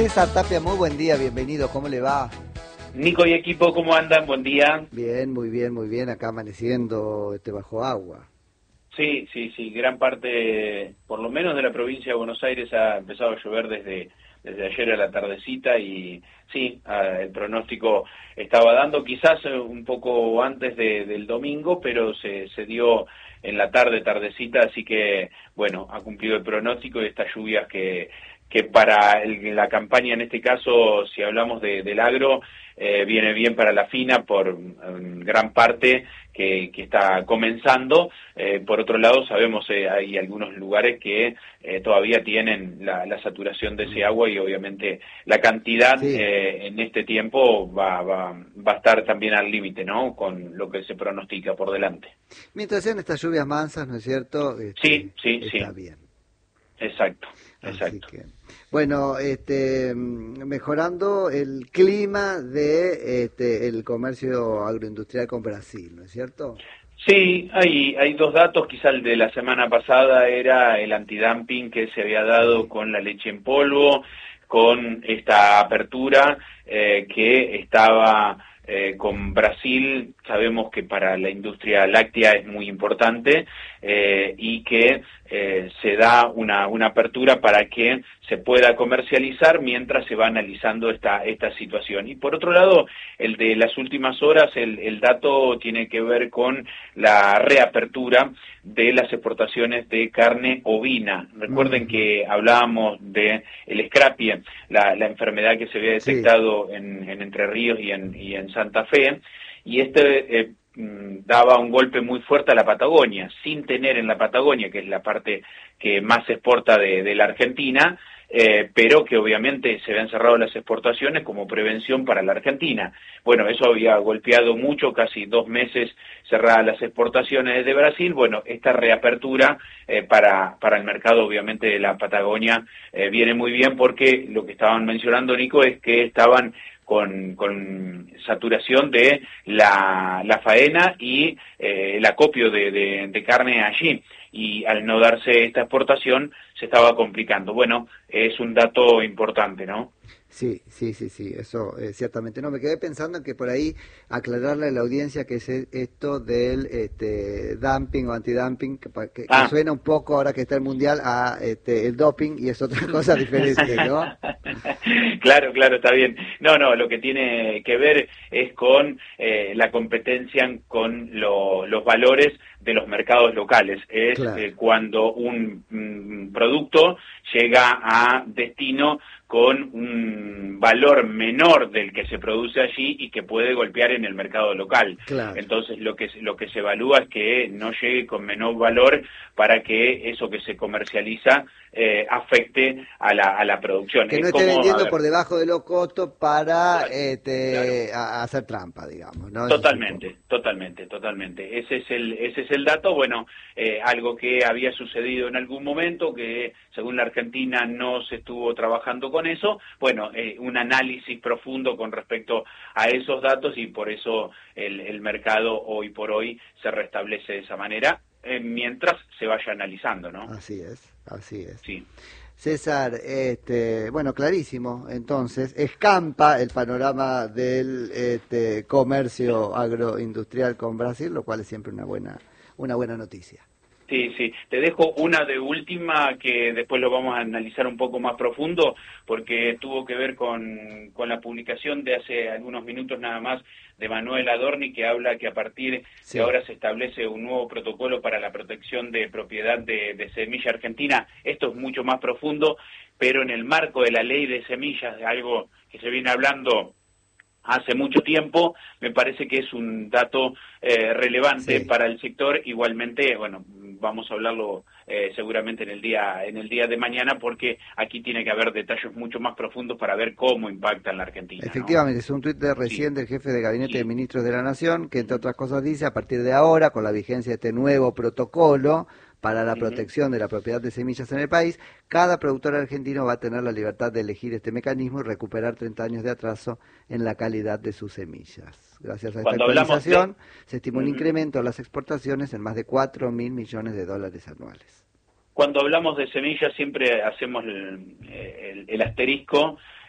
César Tapia, muy buen día, bienvenido, ¿cómo le va? Nico y equipo, ¿cómo andan? Buen día. Bien, muy bien, acá amaneciendo bajo agua. Sí, gran parte, por lo menos de la provincia de Buenos Aires, ha empezado a llover desde ayer a la tardecita y sí, el pronóstico estaba dando quizás un poco antes del domingo, pero se dio en la tardecita, así que bueno, ha cumplido el pronóstico y estas lluvias que para la campaña, en este caso, si hablamos del agro, viene bien para la fina por gran parte que está comenzando. Por otro lado, sabemos hay algunos lugares que todavía tienen la saturación de ese agua y obviamente la cantidad Sí. En este tiempo va a estar también al límite, ¿no? Con lo que se pronostica por delante. Mientras sean estas lluvias mansas, ¿no es cierto? Sí. Está bien. Exacto. Así que, bueno, mejorando el clima de el comercio agroindustrial con Brasil, ¿no es cierto? Sí, hay dos datos, quizá el de la semana pasada era el antidumping que se había dado con la leche en polvo, con esta apertura que estaba con Brasil. Sabemos que para la industria láctea es muy importante y que se da una apertura para que se pueda comercializar mientras se va analizando esta situación. Y por otro lado, el de las últimas horas, el dato tiene que ver con la reapertura de las exportaciones de carne ovina. Recuerden que hablábamos de el escrapie, la enfermedad que se había detectado en Entre Ríos y en Santa Fe, y daba un golpe muy fuerte a la Patagonia, sin tener en la Patagonia, que es la parte que más se exporta de la Argentina, pero que obviamente se habían cerrado las exportaciones como prevención para la Argentina. Bueno, eso había golpeado mucho, casi 2 meses cerradas las exportaciones desde Brasil. Bueno, esta reapertura para el mercado obviamente de la Patagonia viene muy bien, porque lo que estaban mencionando, Nico, es que estaban con saturación de la faena y el acopio de carne allí, y al no darse esta exportación se estaba complicando. Bueno, es un dato importante, ¿no? Sí, eso ciertamente. No, me quedé pensando en que por ahí aclararle a la audiencia que es esto del dumping o antidumping, que suena un poco, ahora que está el mundial, a el doping, y es otra cosa diferente, ¿no? Claro, está bien. No, lo que tiene que ver es con la competencia con los valores de los mercados locales. Es cuando un producto llega a destino con un valor menor del que se produce allí y que puede golpear en el mercado local. Entonces lo que se evalúa es que no llegue con menor valor para que eso que se comercializa afecte a la producción. Que no esté vendiendo por debajo de los costos para hacer trampa, digamos, ¿no? Totalmente. Ese es el dato. Bueno, algo que había sucedido en algún momento, que según la Argentina no se estuvo trabajando con eso. Bueno, un análisis profundo con respecto a esos datos, y por eso el mercado hoy por hoy se restablece de esa manera, mientras se vaya analizando, ¿no? Así es. Sí. César, bueno, clarísimo, entonces, escampa el panorama del comercio agroindustrial con Brasil, lo cual es siempre una buena noticia. Sí, te dejo una de última que después lo vamos a analizar un poco más profundo, porque tuvo que ver con la publicación de hace algunos minutos nada más de Manuel Adorni, que habla que a partir de ahora se establece un nuevo protocolo para la protección de propiedad de semilla argentina. Esto es mucho más profundo, pero en el marco de la ley de semillas, de algo que se viene hablando hace mucho tiempo, me parece que es un dato relevante para el sector. Igualmente, bueno, vamos a hablarlo seguramente en el día de mañana, porque aquí tiene que haber detalles mucho más profundos para ver cómo impacta en la Argentina. Efectivamente, ¿no? Es un tuit de recién del jefe de Gabinete de Ministros de la Nación, que entre otras cosas dice: a partir de ahora, con la vigencia de este nuevo protocolo para la protección de la propiedad de semillas en el país, cada productor argentino va a tener la libertad de elegir este mecanismo y recuperar 30 años de atraso en la calidad de sus semillas. Gracias a esta actualización se estima un incremento en las exportaciones en más de 4.000 millones de dólares anuales. Cuando hablamos de semillas siempre hacemos el asterisco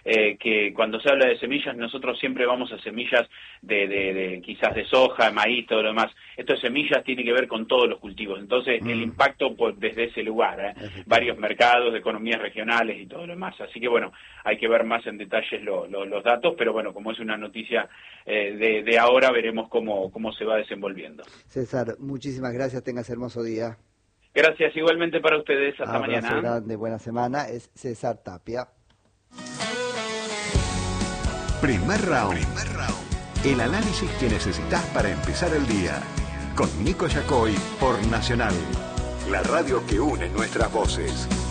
que cuando se habla de semillas nosotros siempre vamos a semillas de quizás de soja, maíz, todo lo demás. Esto de semillas tiene que ver con todos los cultivos, entonces el impacto pues, desde ese lugar, varios mercados, economías regionales y todo lo demás. Así que bueno, hay que ver más en detalles los datos, pero bueno, como es una noticia de ahora, veremos cómo se va desenvolviendo. César, muchísimas gracias, tengas hermoso día. Gracias, igualmente para ustedes, hasta mañana. Abrazo grande, buena semana, es César Tapia. Primer round. El análisis que necesitas para empezar el día. Con Nico Yacoy por Nacional. La radio que une nuestras voces.